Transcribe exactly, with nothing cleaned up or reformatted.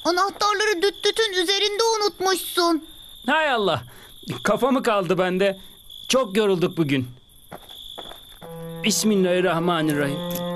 Anahtarları düt dütün üzerinde unutmuşsun. Hay Allah. Kafamı kaldı bende. Çok yorulduk bugün. Bismillahirrahmanirrahim.